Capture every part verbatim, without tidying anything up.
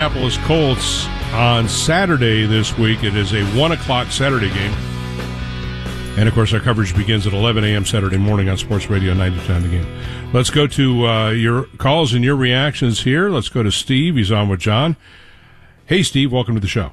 Indianapolis Colts on Saturday this week. It is a one o'clock Saturday game. And, of course, our coverage begins at eleven a.m. Saturday morning on Sports Radio ninety-two point nine The Game. Let's go to uh, your calls and your reactions here. Let's go to Steve. He's on with John. Hey, Steve, welcome to the show.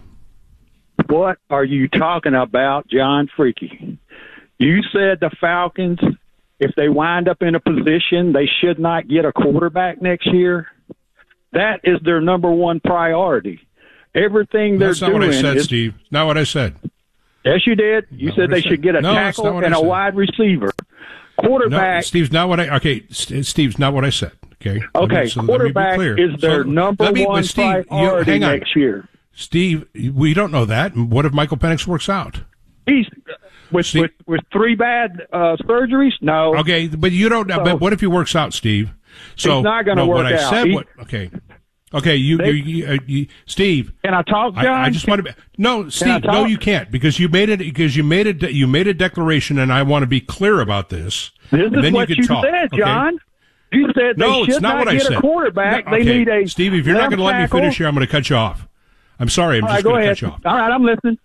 What are you talking about, John Freaky? You said the Falcons, if they wind up in a position, they should not get a quarterback next year. That is their number one priority. Everything they're That's not doing what I said, is, Steve. Not what I said. Yes, you did. You Not said they said. should get a No, that's not tackle what I and a said. wide receiver. Quarterback. No, Steve's not what I. Okay, St- Steve's not what I said. Okay. Let Okay. me- so let me be quarterback clear. is their So number let me- one but Steve, you- priority hang on. next year. Steve, we don't know that. What if Michael Penix works out? He's with Steve- with, with three bad uh, surgeries. No. Okay, but you don't. So- but what if he works out, Steve? So It's not gonna no, work what I out. said. He- What, okay. Okay, you, They- you, you, uh, you, Steve. Can I talk, John? I, I just want to. Be, no, Steve. talk? No, you can't because you made it. Because you made it. You made a declaration, and I want to be clear about this. This and is then what you, you, can talk, said, okay? John. You said they No, should it's not, what I get said. a quarterback. No, They okay. need a Steve, if you're not going to let me left finish tackle. here, I'm going to cut you off. I'm sorry. I'm All just right, go going to ahead. cut you off. All right, I'm listening.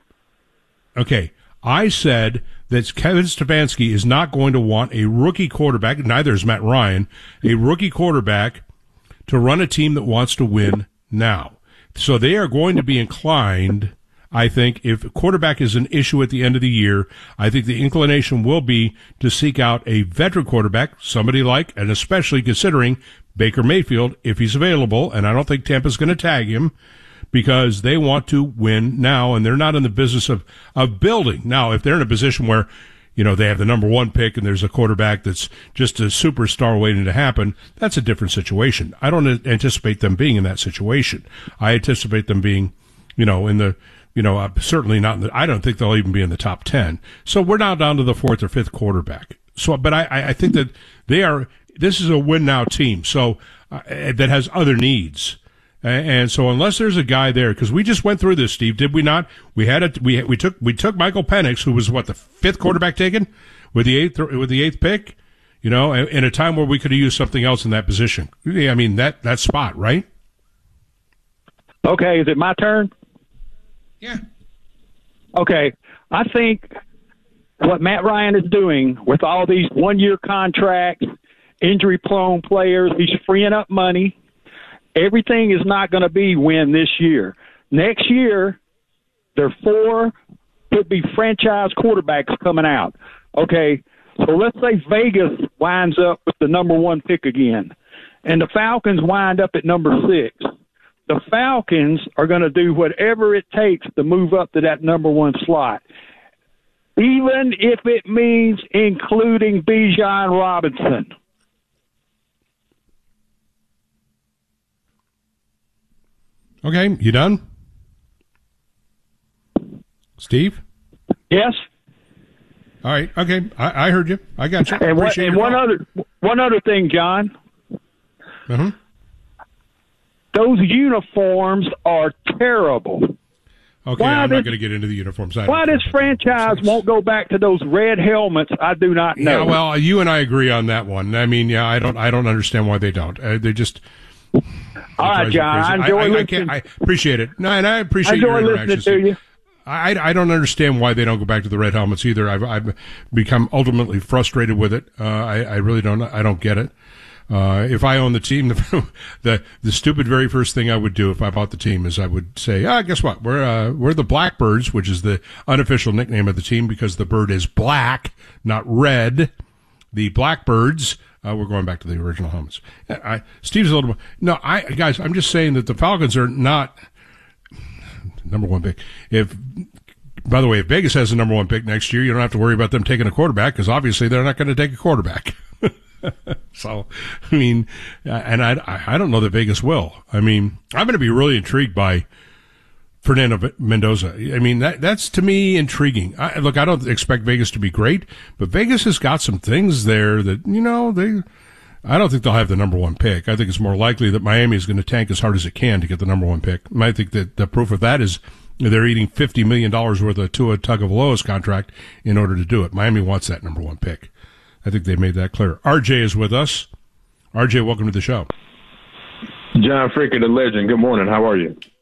Okay. I said that Kevin Stefanski is not going to want a rookie quarterback, neither is Matt Ryan, a rookie quarterback to run a team that wants to win now. So they are going to be inclined, I think, if quarterback is an issue at the end of the year, I think the inclination will be to seek out a veteran quarterback, somebody like, and especially considering Baker Mayfield, if he's available, and I don't think Tampa's going to tag him, because they want to win now, and they're not in the business of, of building. Now, if they're in a position where, you know, they have the number one pick and there's a quarterback that's just a superstar waiting to happen, that's a different situation. I don't anticipate them being in that situation. I anticipate them being, you know, in the, you know, uh, certainly not in the, I don't think they'll even be in the top ten. So we're now down to the fourth or fifth quarterback. So, but I, I think that they are, this is a win now team. So, uh, that has other needs. And so unless there's a guy there, because we just went through this, Steve, did we not? We had a, we we took we took Michael Penix, who was what, the fifth quarterback taken with the eighth with the eighth pick, you know, in a time where we could have used something else in that position. I mean that that spot, right? Okay, is it my turn? Yeah. Okay, I think what Matt Ryan is doing with all these one-year contracts, injury-prone players, he's freeing up money. Everything is not going to be win this year. Next year, there are four could be franchise quarterbacks coming out. Okay, so let's say Vegas winds up with the number one pick again, and the Falcons wind up at number six. The Falcons are going to do whatever it takes to move up to that number one slot, even if it means including Bijan Robinson. Okay, you done? Steve? Yes. All right, okay. I, I heard you. I got you. And, what, Appreciate and your one call. other one other thing, John. Uh-huh. Those uniforms are terrible. Okay, Why I'm not did- going to get into the uniforms. I don't Why care this about the franchise uniforms. won't go back to those red helmets, I do not know. Yeah, well, you and I agree on that one. I mean, yeah, I don't, I don't understand why they don't. Uh, they just. All right, John, I enjoy I, I, listening. can't, I appreciate it. No, and I appreciate I enjoy your listening interactions. to you. I, I don't understand why they don't go back to the red helmets either. I've, I've become ultimately frustrated with it. Uh, I, I really don't. I don't get it. Uh, if I own the team, the, the the stupid very first thing I would do if I bought the team is I would say, ah, guess what? We're uh, we're the Blackbirds, which is the unofficial nickname of the team because the bird is black, not red. The Blackbirds. Uh, we're going back to the original helmets. I, Steve's a little. No, I guys, I'm just saying that the Falcons are not number one pick. If, by the way, if Vegas has the number one pick next year, you don't have to worry about them taking a quarterback because obviously they're not going to take a quarterback. So, I mean, and I, I don't know that Vegas will. I mean, I'm going to be really intrigued by Fernando Mendoza. I mean, that that's to me intriguing. I, look, I don't expect Vegas to be great, but Vegas has got some things there that, you know, they. I don't think they'll have the number one pick. I think it's more likely that Miami is going to tank as hard as it can to get the number one pick. And I think that the proof of that is they're eating fifty million dollars worth of Tua Tagovailoa's contract in order to do it. Miami wants that number one pick. I think they made that clear. R J is with us. R J, welcome to the show. John Freaky, the legend. Good morning. How are you?